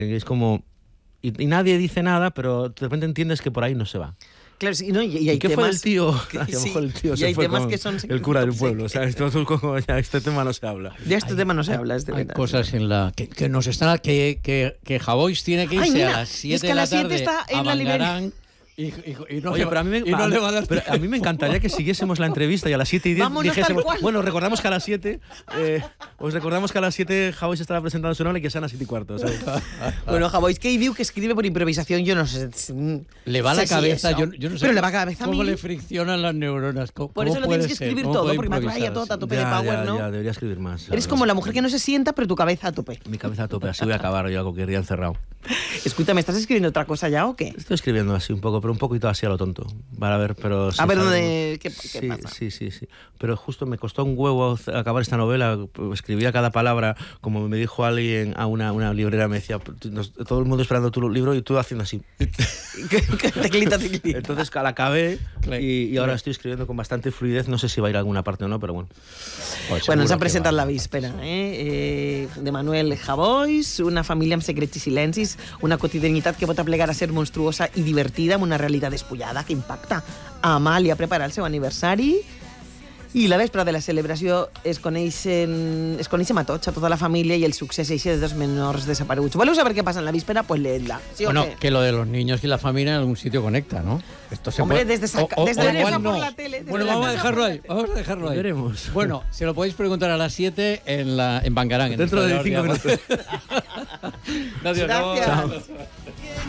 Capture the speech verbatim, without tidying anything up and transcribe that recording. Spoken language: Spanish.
Es como... Y, y nadie dice nada, pero de repente entiendes que por ahí no se va. Claro, sí, no, y, y hay ¿Y qué temas... fue el tío? Que, A lo sí, mejor el tío y se hay fue temas con que son... el cura del pueblo. O sea, esto, esto, ya, este tema no se habla. De este hay, tema no se hay, habla, es de hay verdad. cosas en la que, que nos están... Que, que, que Javois tiene que irse Ay, mira, a las siete es que de a la las siete tarde está en a la librería. Bangarán. Y, y, y no Oye, le, pero a mí me, y no a, le va a dar pero a mí me encantaría que siguiésemos la entrevista y a las siete y diez Vámonos dijésemos... tal cual. Bueno, recordamos que a las siete... Eh, os recordamos que a las siete Javois estará presentando su novela y que sean a las siete y cuarto, ¿sabes? Bueno, Javois, que diu que escribe por improvisación, yo no sé... Le va sé la cabeza, si yo, yo no sé pero le va la cabeza a cómo mí. le friccionan las neuronas. ¿Cómo, Por eso cómo lo tienes puede que ser? escribir ¿Cómo todo, puede porque me improvisar? atrae todo a tope ya, de power, ya, ¿no? Ya, debería escribir más. Eres como la mujer que no se sienta, pero tu cabeza a tope. Mi cabeza a tope, así voy a acabar yo algo que quería encerrado. Escúchame, ¿estás escribiendo otra cosa ya o qué? Estoy escribiendo así un poco, pero un poquito así a lo tonto. Para ver, pero... Sí, A ver, ¿sabes? ¿dónde, qué, qué sí, pasa? Sí, sí, sí. Pero justo me costó un huevo acabar esta novela. Escribía cada palabra, como me dijo alguien a una, una librera, me decía, todo el mundo esperando tu libro y tú haciendo así. Teclita, teclita. Entonces la acabé y, y ahora estoy escribiendo con bastante fluidez. No sé si va a ir a alguna parte o no, pero bueno. Pues Bueno, ens seguro ha que presentat va. la víspera, eh? eh? De Manuel Javois, una família amb secrets i silencis, una quotidianitat que pot aplegar a ser monstruosa i divertida amb una realitat despullada que impacta. Amàlia prepara el seu aniversari i la vespre de la celebració es coneixen, es coneixen a tots, a tota la família i el succés eixe de dos menors desapareguts. ¿Voleu saber qué pasa en la víspera? Pues leedla. ¿Sí Bueno, o qué? que lo de los niños y la familia en algún sitio conecta, ¿no? Esto se Hombre, puede... desde saca- o, o, desde o la igual casa por no. la tele, desde Bueno, la vamos a casa dejarlo por la ahí. tele. Vamos a dejarlo ahí. Veremos. Bueno, se lo podéis preguntar a las siete en, la, en Bangarán. En Dentro el de Estadio cinco Ordiaga. minutos. Gracias. Gracias. Chao.